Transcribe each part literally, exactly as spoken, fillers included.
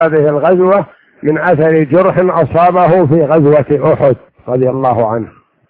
هذه الغزوة من أثر جرح أصابه في غزوة أحد رضي الله عنه،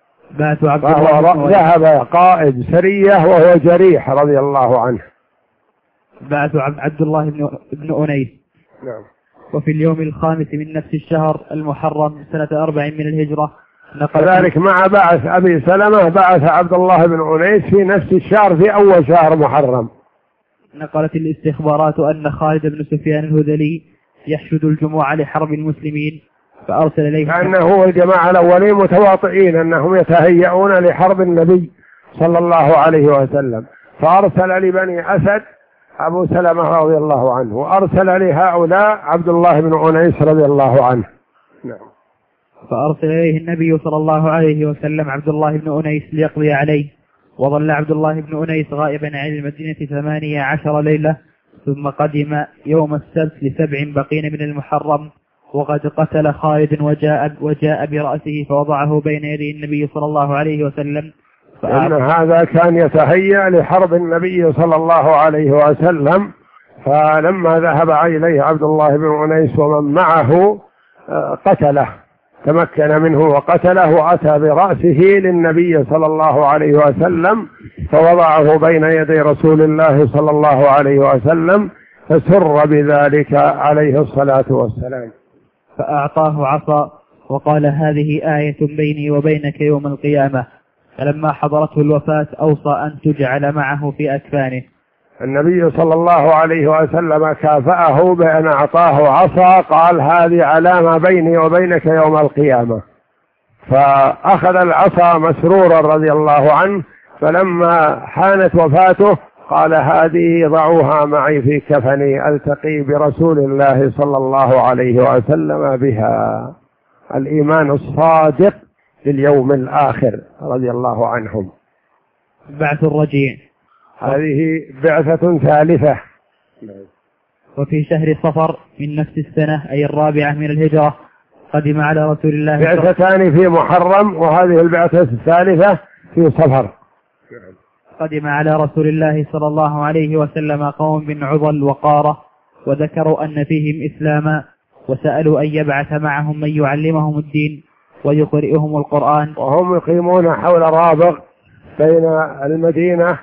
فهو ذهب قائد سرية وهو جريح رضي الله عنه. بعث عبد الله بن أنيس. نعم. وفي اليوم الخامس من نفس الشهر المحرم سنة أربع من الهجرة. كذلك مع بعث أبي سلمة بعث عبد الله بن أنيس في نفس الشهر في أول شهر محرم. نقلت الاستخبارات أن خالد بن سفيان الهذلي يحشد الجموع لحرب المسلمين، فأرسل إليه كأنه الجماعة الأولين متواطئين أنهم يتهيئون لحرب النبي صلى الله عليه وسلم، فأرسل لبني أسد أبو سلمة رضي الله عنه، وأرسل لهؤلاء عبد الله بن أنيس رضي الله عنه. نعم. فأرسل إليه النبي صلى الله عليه وسلم عبد الله بن أنيس ليقضي عليه، وظل عبد الله بن أنيس غائبا عن المدينة ثمانية عشر ليلة، ثم قدم يوم السبت لسبع بقين من المحرم، وقد قتل خالد وجاء, وجاء برأسه فوضعه بين يدي النبي صلى الله عليه وسلم. لأن هذا كان يتهيأ لحرب النبي صلى الله عليه وسلم، فلما ذهب إليه عبد الله بن أنيس ومن معه قتله، تمكن منه وقتله، وأتى برأسه للنبي صلى الله عليه وسلم فوضعه بين يدي رسول الله صلى الله عليه وسلم، فسر بذلك عليه الصلاة والسلام. فأعطاه عصا وقال هذه آية بيني وبينك يوم القيامة، فلما حضرته الوفاة أوصى أن تجعل معه في أكفانه. النبي صلى الله عليه وسلم كافأه بأن أعطاه عصا، قال هذه علامة بيني وبينك يوم القيامة، فأخذ العصا مسرورا رضي الله عنه، فلما حانت وفاته قال هذه ضعوها معي في كفني ألتقي برسول الله صلى الله عليه وسلم بها. الإيمان الصادق لليوم الآخر رضي الله عنهم. بعث الرجيع، هذه بعثة ثالثة. وفي شهر صفر من نفس السنة أي الرابعة من الهجرة قدم على رسول الله. بعثتان في محرم، وهذه البعثة الثالثة في صفر. قدم على رسول الله صلى الله عليه وسلم قوم من عضل وقارة، وذكروا أن فيهم إسلاما، وسألوا أن يبعث معهم من يعلمهم الدين ويقرئهم القرآن، وهم يقيمون حول رابغ بين المدينة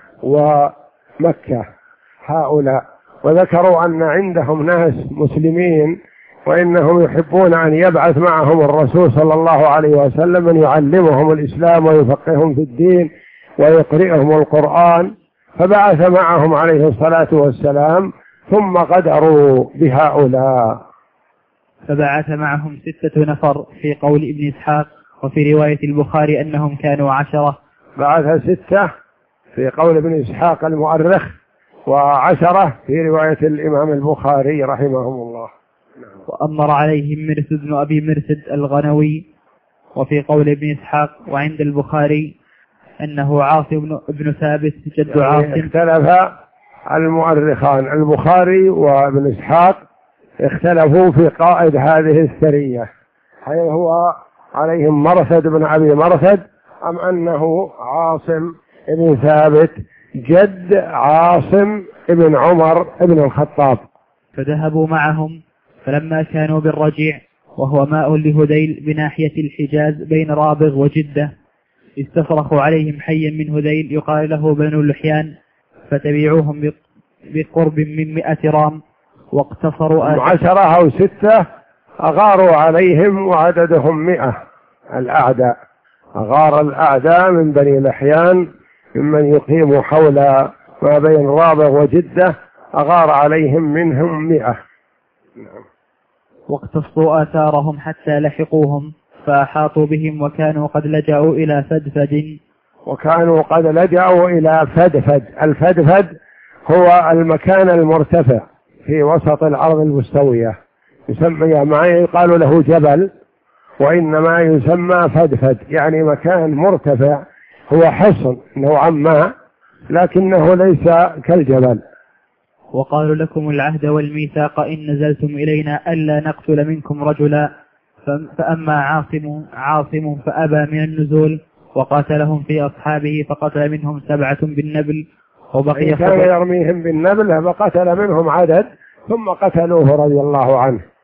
ومكة هؤلاء، وذكروا أن عندهم ناس مسلمين وإنهم يحبون أن يبعث معهم الرسول صلى الله عليه وسلم من يعلمهم الإسلام ويفقههم في الدين ويقرئهم القرآن، فبعث معهم عليه الصلاة والسلام، ثم قدروا بهؤلاء. فبعث معهم ستة نفر في قول ابن إسحاق، وفي رواية البخاري أنهم كانوا عشرة. بعث ستة في قول ابن إسحاق المؤرخ، وعشرة في رواية الإمام البخاري رحمهم الله. وأمر عليهم مرسد بن أبي مرسد الغنوي، وفي قول ابن إسحاق وعند البخاري أنه عاصم بن ثابت جد يعني عاصم. اختلف المؤرخان البخاري وابن إسحاق اختلفوا في قائد هذه السرية، هل هو عليهم مرثد بن أبي مرثد أم أنه عاصم بن ثابت جد عاصم بن عمر بن الخطاب. فذهبوا معهم، فلما كانوا بالرجيع وهو ماء لهذيل بناحية الحجاز بين رابغ وجدة، استفرخوا عليهم حيا من هذيل يقال له بنو اللحيان، فتبعوهم بقرب من مئة رام، واقتصروا عشرة أو ستة أغاروا عليهم وعددهم مئة. الأعداء أغار الأعداء من بني لحيان ممن يقيم حول ما بين رابغ وجدة، أغار عليهم منهم مئة. واقتصوا آثارهم حتى لحقوهم، فأحاطوا بهم وكانوا قد لجأوا إلى فدفد. وكانوا قد لجأوا إلى فدفد. الفدفد هو المكان المرتفع في وسط الأرض المستوية، يسمى معي يقال له جبل، وإنما يسمى فدفد، يعني مكان مرتفع، هو حصن نوعا ما لكنه ليس كالجبل. وقالوا لكم العهد والميثاق إن نزلتم إلينا ألا نقتل منكم رجلا، فأما عاصم عاصم فأبى من النزول وقاتلهم في أصحابه، فقتل منهم سبعة بالنبل، وبقي كان يرميهم بالنبل فقتل منهم عدد ثم قتلوه رضي الله عنه.